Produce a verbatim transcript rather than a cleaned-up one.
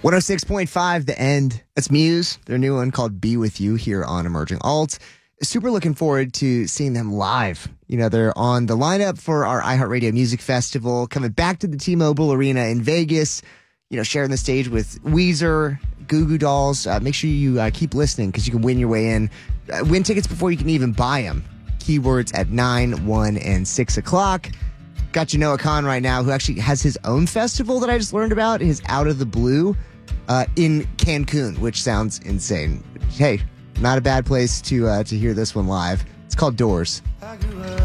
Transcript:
one oh six point five, The End. That's Muse, their new one called Be With You here on Emerging Alt. Super looking forward to seeing them live. You know, they're on the lineup for our iHeartRadio Music Festival, coming back to the T-Mobile Arena in Vegas, you know, sharing the stage with Weezer, Goo Goo Dolls. Uh, make sure you uh, keep listening because you can win your way in. Uh, win tickets before you can even buy them. Keywords at nine, one, and six o'clock. Got you Noah Khan right now, who actually has his own festival that I just learned about, his Out of the Blue, uh, in Cancun, which sounds insane. Hey, not a bad place to uh, to hear this one live. It's called Doors.